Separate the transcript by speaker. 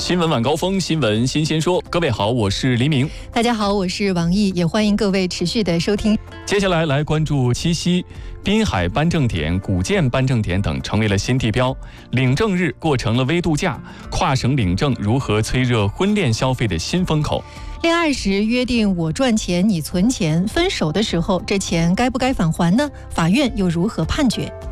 Speaker 1: 新闻晚高峰，新闻新鲜说。各位好，我是黎明。
Speaker 2: 大家好，我是王毅，也欢迎各位持续的收听。
Speaker 1: 接下来来关注七夕，滨海颁证点、古建颁证点等成为了新地标，领证日过成了微度假，跨省领证如何催热婚恋消费的新风口。
Speaker 2: 恋爱时约定我赚钱你存钱，分手的时候这钱该不该返还呢？法院又如何判决？